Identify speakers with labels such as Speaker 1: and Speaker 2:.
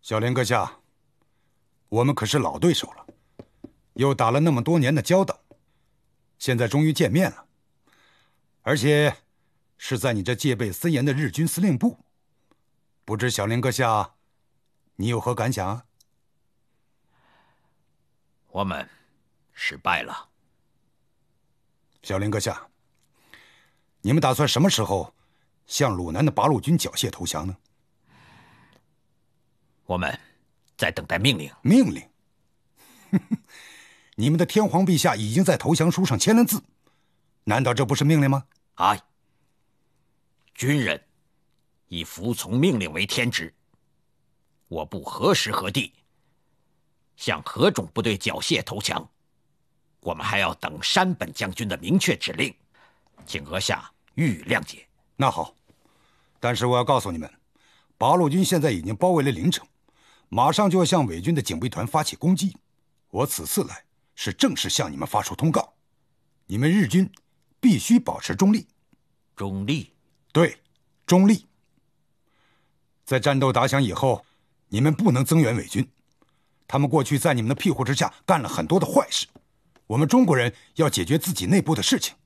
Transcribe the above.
Speaker 1: 小林阁下，我们可是老对手了，又打了那么多年的交道，现在终于见面了，而且是在你这戒备森严的日军司令部，不知小林阁下，你有何感想啊？
Speaker 2: 我们失败了。
Speaker 1: 小林阁下，你们打算什么时候向鲁南的八路军缴械投降呢？
Speaker 2: 我们在等待命令。
Speaker 1: 命令？你们的天皇陛下已经在投降书上签了字，难道这不是命令吗？
Speaker 2: 哎，军人以服从命令为天职。我部何时何地向何种部队缴械投降，我们还要等山本将军的明确指令，请阁下予以谅解。
Speaker 1: 那好，但是我要告诉你们，八路军现在已经包围了临城，马上就要向伪军的警备团发起攻击。我此次来是正式向你们发出通告，你们日军必须保持中立。
Speaker 2: 中立？
Speaker 1: 对，中立。在战斗打响以后，你们不能增援伪军，他们过去在你们的庇护之下干了很多的坏事，我们中国人要解决自己内部的事情，